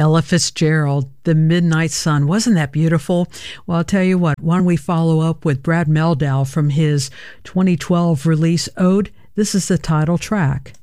Ella Fitzgerald, The Midnight Sun. Wasn't that beautiful? Well, I'll tell you what, why don't we follow up with Brad Mehldau from his 2012 release, Ode? This is the title track.